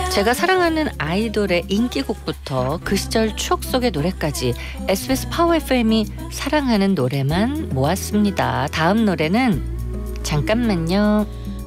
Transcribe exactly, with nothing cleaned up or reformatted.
제가 사랑하는 아이돌의 인기곡부터 그 시절 추억 속의 노래까지 에스비에스 파워 에프엠이 사랑하는 노래만 모았습니다. 다음 노래는 잠깐만요.